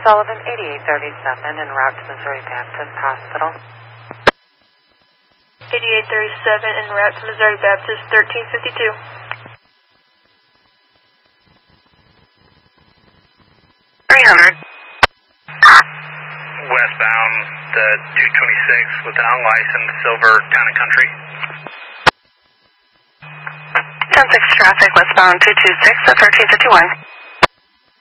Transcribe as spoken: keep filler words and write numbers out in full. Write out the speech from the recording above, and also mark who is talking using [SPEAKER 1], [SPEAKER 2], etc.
[SPEAKER 1] Sullivan, eighty-eight thirty-seven, en route to Missouri Baptist Hospital.
[SPEAKER 2] eighty-eight thirty-seven, en route to Missouri Baptist, thirteen fifty-two.
[SPEAKER 3] three hundred.
[SPEAKER 4] Westbound, the two twenty-six with an unlicensed silver Town and Country.
[SPEAKER 3] ten six traffic, westbound two two six at thirteen fifty-one.